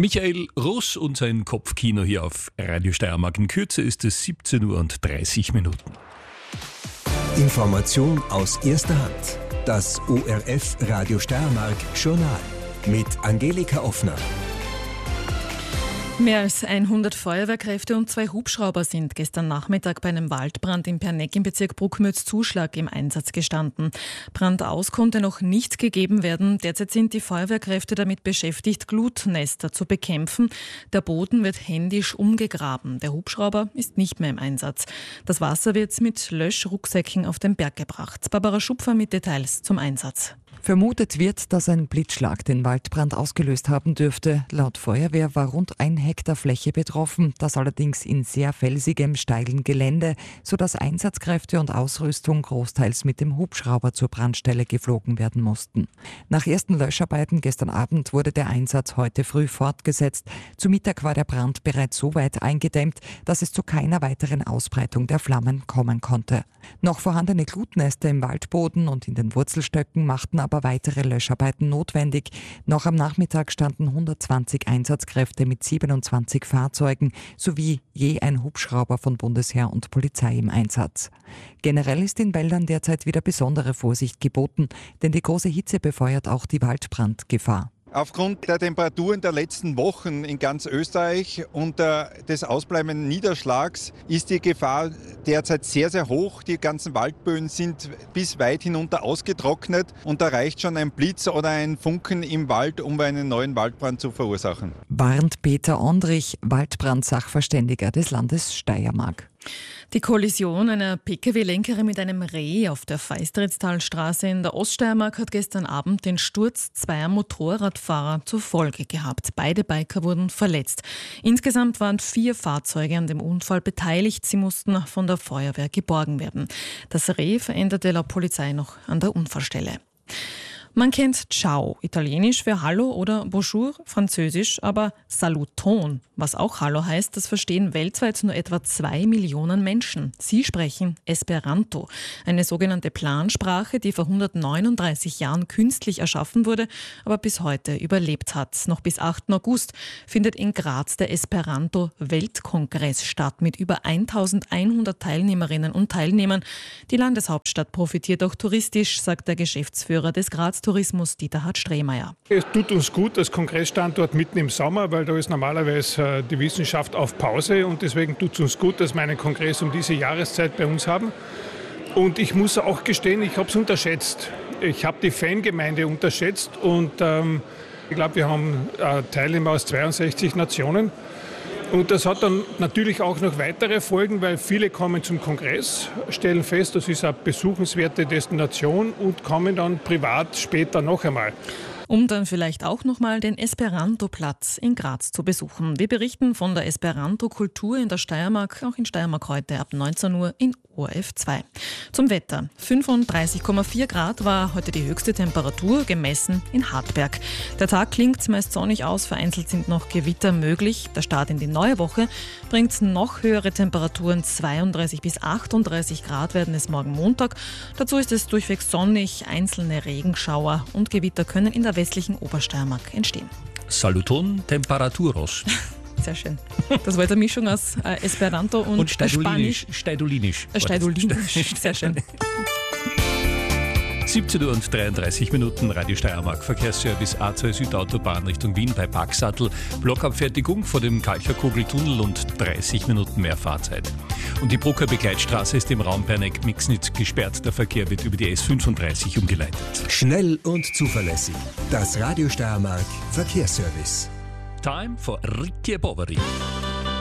Michael Ross und sein Kopfkino hier auf Radio Steiermark. In Kürze ist es 17:30 Uhr. Information aus erster Hand. Das ORF Radio Steiermark Journal mit Angelika Offner. Mehr als 100 Feuerwehrkräfte und 2 Hubschrauber sind gestern Nachmittag bei einem Waldbrand in Perneck im Bezirk Bruckmütz-Zuschlag im Einsatz gestanden. Brandaus konnte noch nicht gegeben werden. Derzeit sind die Feuerwehrkräfte damit beschäftigt, Glutnester zu bekämpfen. Der Boden wird händisch umgegraben. Der Hubschrauber ist nicht mehr im Einsatz. Das Wasser wird mit Löschrucksäcken auf den Berg gebracht. Barbara Schupfer mit Details zum Einsatz. Vermutet wird, dass ein Blitzschlag den Waldbrand ausgelöst haben dürfte. Laut Feuerwehr war rund 1 Hektar Fläche betroffen, das allerdings in sehr felsigem, steilen Gelände, sodass Einsatzkräfte und Ausrüstung großteils mit dem Hubschrauber zur Brandstelle geflogen werden mussten. Nach ersten Löscharbeiten gestern Abend wurde der Einsatz heute früh fortgesetzt. Zu Mittag war der Brand bereits so weit eingedämmt, dass es zu keiner weiteren Ausbreitung der Flammen kommen konnte. Noch vorhandene Glutnester im Waldboden und in den Wurzelstöcken machten aber weitere Löscharbeiten notwendig. Noch am Nachmittag standen 120 Einsatzkräfte mit 27 Fahrzeugen sowie je ein Hubschrauber von Bundesheer und Polizei im Einsatz. Generell ist in Wäldern derzeit wieder besondere Vorsicht geboten, denn die große Hitze befeuert auch die Waldbrandgefahr. Aufgrund der Temperaturen der letzten Wochen in ganz Österreich und des ausbleibenden Niederschlags ist die Gefahr derzeit sehr, sehr hoch. Die ganzen Waldböden sind bis weit hinunter ausgetrocknet und da reicht schon ein Blitz oder ein Funken im Wald, um einen neuen Waldbrand zu verursachen. Warnt Peter Ondrich, Waldbrand-Sachverständiger des Landes Steiermark. Die Kollision einer Pkw-Lenkerin mit einem Reh auf der Feistritz-Talstraße in der Oststeiermark hat gestern Abend den Sturz 2 Motorradfahrer zur Folge gehabt. Beide Biker wurden verletzt. Insgesamt waren 4 Fahrzeuge an dem Unfall beteiligt. Sie mussten von der Feuerwehr geborgen werden. Das Reh veränderte laut Polizei noch an der Unfallstelle. Man kennt Ciao, italienisch für Hallo, oder Bonjour, französisch, aber Saluton, was auch Hallo heißt, das verstehen weltweit nur etwa 2 Millionen Menschen. Sie sprechen Esperanto, eine sogenannte Plansprache, die vor 139 Jahren künstlich erschaffen wurde, aber bis heute überlebt hat. Noch bis 8. August findet in Graz der Esperanto-Weltkongress statt mit über 1100 Teilnehmerinnen und Teilnehmern. Die Landeshauptstadt profitiert auch touristisch, sagt der Geschäftsführer des Graz-Tourismus, Dieter Hart-Strehmeier. Es tut uns gut, das Kongressstandort mitten im Sommer, weil da ist normalerweise die Wissenschaft auf Pause und deswegen tut es uns gut, dass wir einen Kongress um diese Jahreszeit bei uns haben. Und ich muss auch gestehen, ich habe es unterschätzt. Ich habe die Fangemeinde unterschätzt und ich glaube, wir haben Teilnehmer aus 62 Nationen. Und das hat dann natürlich auch noch weitere Folgen, weil viele kommen zum Kongress, stellen fest, das ist eine besuchenswerte Destination und kommen dann privat später noch einmal. Um dann vielleicht auch nochmal den Esperanto-Platz in Graz zu besuchen. Wir berichten von der Esperanto-Kultur in der Steiermark, auch in Steiermark heute ab 19 Uhr in ORF 2. Zum Wetter. 35,4 Grad war heute die höchste Temperatur, gemessen in Hartberg. Der Tag klingt meist sonnig aus, vereinzelt sind noch Gewitter möglich. Der Start in die neue Woche bringt noch höhere Temperaturen, 32 bis 38 Grad werden es morgen Montag. Dazu ist es durchweg sonnig, einzelne Regenschauer und Gewitter können in der westlichen Obersteiermark entstehen. Saluton temperaturos. Sehr schön. Das war jetzt eine Mischung aus Esperanto und Spanisch. Steidolinisch. Steidolinisch, sehr schön. 17:33 Uhr, Radio Steiermark, Verkehrsservice A2 Südautobahn Richtung Wien bei Packsattel, Blockabfertigung vor dem Kalcherkugeltunnel und 30 Minuten mehr Fahrzeit. Und die Brucker Begleitstraße ist im Raum Perneck-Mixnitz gesperrt, der Verkehr wird über die S35 umgeleitet. Schnell und zuverlässig. Das Radio Steiermark Verkehrsservice. Time for Ricky Bovary.